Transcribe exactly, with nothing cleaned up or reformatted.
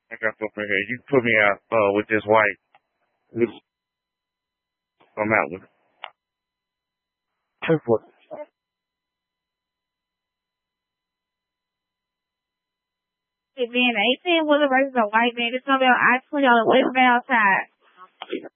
I got up in here. You put me out uh, with this white. This, I'm out with it. What? Hey, being eighteen with a versus a white man, it's gonna be on I twenty on the westbound side.